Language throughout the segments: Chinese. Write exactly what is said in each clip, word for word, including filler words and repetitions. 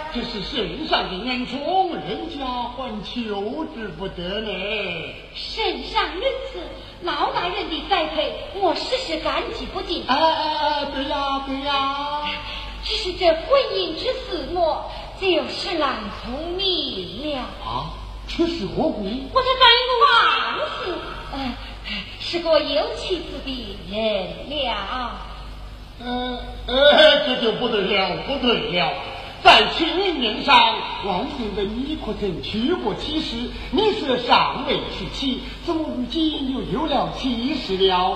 这是圣上的恩宠，人家还求之不得呢。 圣上仁慈，老大人的栽培，我时时感激不尽。 哎哎哎，对呀对呀。 只是这婚姻之事，我就是难聪明了。 啊，这是何故？ 我才反忘事，呃，是个有妻子的人了。 呃呃，这就不对了，不对了。在亲命上，万幸的你可曾娶过妻室？你是尚未娶妻，怎么如今又有了妻室了？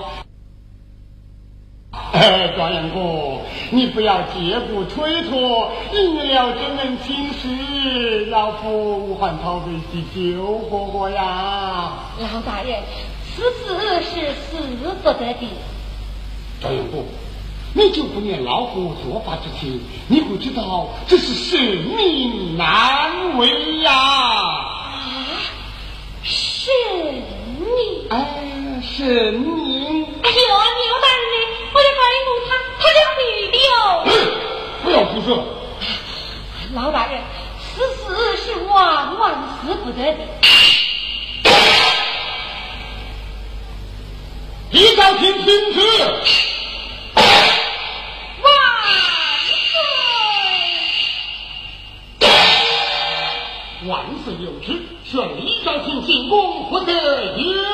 哎，状元哥，你不要借故推脱，应了这门亲事，老夫无还讨对其救活我呀。 老大人，此事是死不得的。 状元哥，你就不念老夫做法之情，你会知道这是生命难违呀。 啊，生命？ 哎，生命！ 哎呦，牛大人呢？我要告诉他，他就毙掉。 嗯，不要胡说。 老大人，此事是万万死不得的。 一朝廷听旨。万岁有旨，宣李昭廷进宫，不得有